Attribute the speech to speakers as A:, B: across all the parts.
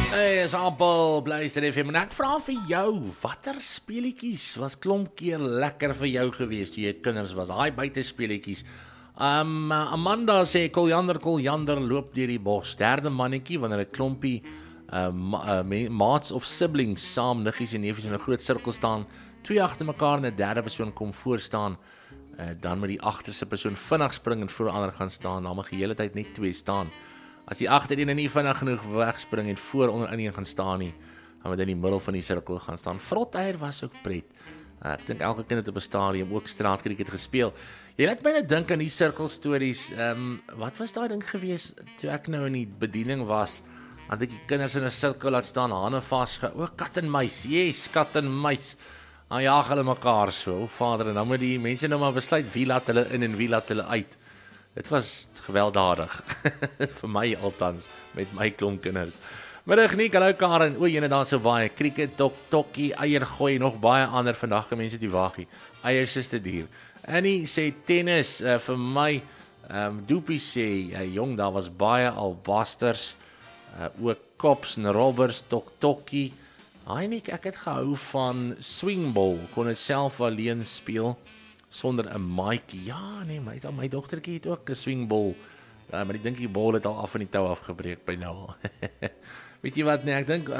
A: Hey, is Appel, bluister FM en ek vra vir jou, watter speletjies was klomp keer lekker vir jou gewees toe jy kinders was? Daai buitespeletjies. Amanda sê koljander loop deur die bos. Derde mannetjie wanneer 'n klompie maats of siblings saam niggies en neefies in 'n groot sirkel staan, twee agter mekaar en 'n derde persoon kom voor staan. Dan moet die agterste persoon vinnig spring en voor ander gaan staan. Dan mag die hele tyd net twee staan. As die agtereen nie vinnig genoeg wegspring en voor onder een gaan staan nie, dan moet hy in die middel van die sirkel gaan staan. Vroteier was ook pret. Ek dink elke kind het op 'n stadium ook straatkriket gespeel. Jy laat my net dink aan die sirkelstories. Wat was daai ding gewees toe ek nou in die bediening was? Want ek die kinders in 'n sirkel laat staan, hande vasgehou. O, kat en muis. Yes, kat en muis. Dan jaag hulle mekaar so. Vader, en dan moet die mense nou maar besluit wie laat hulle in en wie laat hulle uit. Dit was gewelddadig. Vir my althans, met my klomp kinders. Middag nie, hallo Karen. O, jene daar so baie. Krieket, tokkie, eier gooi, nog baie ander. Vandag kan mense die wagie. Eiers is te duur. Annie sê tennis, vir my. Doopie sê, jong, daar was baie albasters. Ook kops en robbers, tokkie. Heinik, ek het gehou van swingball. Kon dit self alleen speel. Sonder 'n maatjie. Ja, nee, my dogtertjie het ook 'n swingball. Maar ek dink die bal het al af van die tou afgebreek by nou al. Weet jy wat, nee, ek dink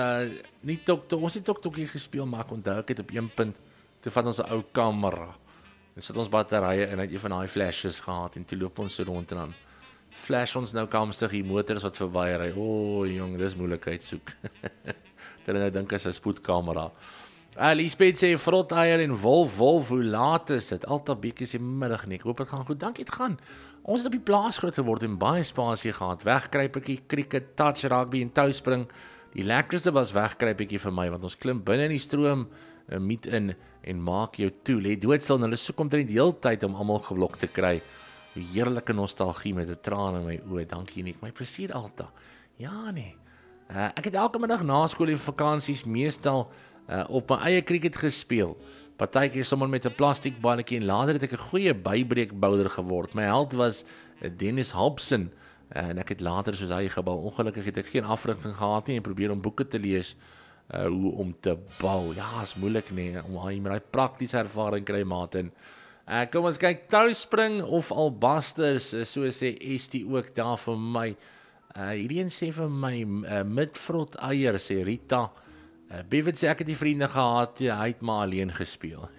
A: ons het tokkie gespeel, maar ek onthou ek het op een punt toe vat ons 'n ou kamera en sit ons batterye in, het een van daai flashes gehad en toe loop ons so rond en dan flash ons nou kamstig die motors wat verby ry. O, jong, dis moeilikheid soek. Hulle nou dink as 'n spoedkamera. Lisbeth sê vroteier en wolf, hoe laat is dit? Altyd bietjie se middag nie. Ek hoop dit gaan goed. Dankie, dit gaan. Ons het op die plaas groot geword en baie spasie gehad. Wegkruipertjie, krieket, touch rugby en touspring. Die lekkerste was wegkruipertjie vir my want ons klim binne in die stroom, miet in en maak jou toe. Lê doodstil en hulle soek omtrent die hele tyd om almal geblok te kry. Die heerlike nostalgie met 'n traan in my oë. Dankie nie. My plesier altyd. Ja nee. Ek het elke middag na skool en vakansies meestal op my eie krieket gespeel. Partykeer sommer met 'n plastiek balletjie en later het ek 'n goeie bybreekbouer geword. My held was Dennis Hobson en ek het later soos hy gebou. Ongelukkig het ek geen afrigting gehad nie en probeer om boeke te lees hoe om te bou. Ja, is moeilik nie om met daai praktiese ervaring kry Martin. Kom ons kyk touspring of albasters, so sê Estie ook daar vir my. Hierdie een sê vir my midvrot eier sê Rita. Bevid sê ek het die vriende gehad, hy het maar alleen gespeel.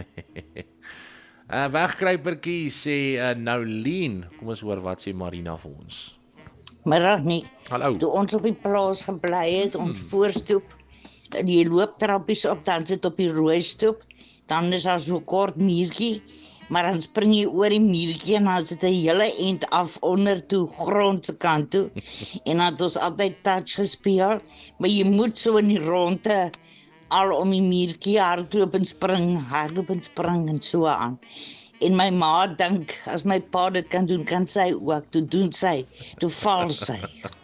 A: Wegkruipertjie sê Noulien. Kom ons hoor wat sê Marina vir ons.
B: Middag nie.
A: Hallo.
B: Toe ons op die plaas gebly het, ons voorstoep, die looptrappies op, dan sit op die rooistoep, dan is daar so 'n kort muurtjie, maar dan spring jy oor die muurtjie en dan sit 'n hele end af onder toe, grond se kant toe. En dan het ons altyd touch gespeel, maar jy moet so in die ronde al om die muurtjie hardloop en spring en so aan. En my ma dink, as my pa dit kan doen, kan sy ook. Toe doen sy, toe val sy.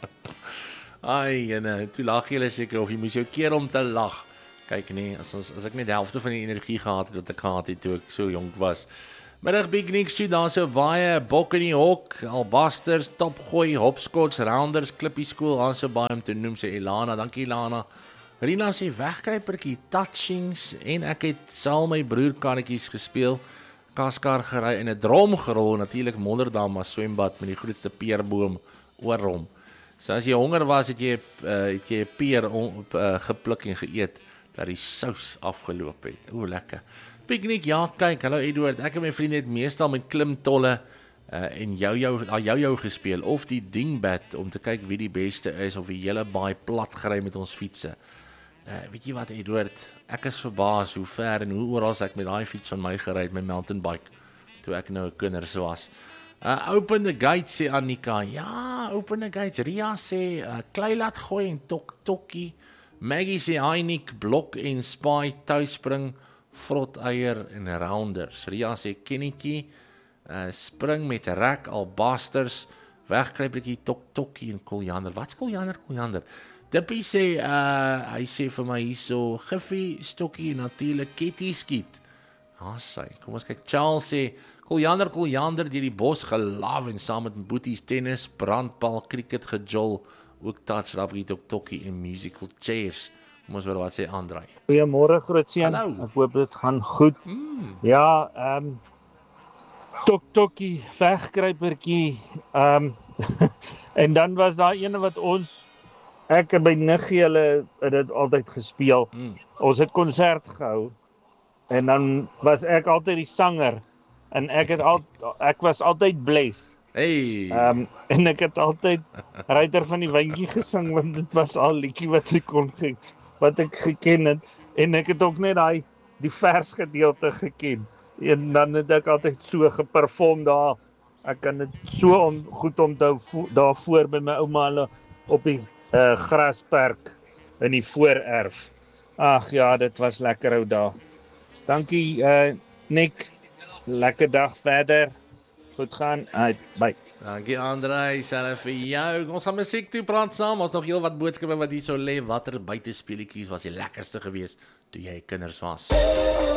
A: Ai, en toe lag jy seker of jy moes jou keer om te lag. Kyk nee, as ek net die helfte van die energie gehad het wat ek gehad het toe ek so jonk was. Middag Big Nick, daar so baie bok in die hok, albasters, topgooi, hopscotch, rounders, klippie skool, daar so baie om te noem, sê Elana. Dankie Elana. Rina sê wegkruipertjie, touchings en ek het saam my broer karretjies gespeel, kaskar gery en 'n drom gerol, natuurlik Modderdam as swembad met die grootste peerboom oor hom. So as jy honger was, het jy 'n peer gepluk en geëet dat die sous afgeloop het. O, lekker. Piknik, ja, kyk, hallo Edward, ek en my vriende het meestal met klimtolle en jou gespeel, of die dingbat, om te kyk wie die beste is, of die hele baie plat gery met ons fietsse. Weet jy wat Edward, ek is verbaas hoe ver en hoe oral ek met daai fiets van my gery, my mountain bike, toe ek nou 'n kinders was. Open the gates, sê Annika. Ja, open the gates. Ria sê, klei laat gooi en tokkie. Maggie sê, Heinik, blok en spy, touspring, vroteier en rounders. Ria sê, kennetjie, spring met rek, albasters, wegkruipertjie, tokkie en koljander. Wat's koljander? Dippie sê, hy sê vir my hierso, giffie, stokkie en natuurlik ketty skiet. Kom ons kyk, Charles sê, koljander deur die bos gelaaf en saam met boeties tennis, brandbal, cricket gejol ook touch rugby, tokkie en musical chairs. Kom ons hoor wat sê Andrei.
C: Goeiemôre grootseun.
A: Hallo.
C: Ek hoop dit gaan goed. Ja, tokkie, wegkruipertjie. En dan was daar een wat ek en my niggie hulle het dit altyd gespeel. Ons het konsert gehou. En dan was ek altyd die sanger en ek was altyd bless.
A: Hey.
C: En ek het altyd Ruiter van die Wyntjie gesing want dit was al liedjie wat ek geken het en ek het ook net die vers gedeelte geken. En dan het ek altyd so geperform daar. Ek kan dit so goed onthou daar voor by my ouma hulle op die grasperk in die voorerf. Ag ja, dit was lekker ou dae. Dankie Nick. Lekker dag verder. Goed gaan. Bye.
A: Dankie Andrei, self vir jou. Ons gaan musiek toe praat saam. Ons nog heel wat boodskappe wat hier so lê. Watter buitespeletjies was die lekkerste geweest toe jy kinders was?